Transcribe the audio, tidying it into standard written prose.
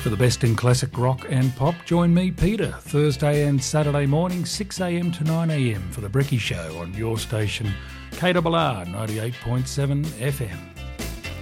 For the best in classic rock and pop, join me, Peter, Thursday and Saturday morning, 6am to 9am for The Brekkie Show on your station, KRR 98.7 FM.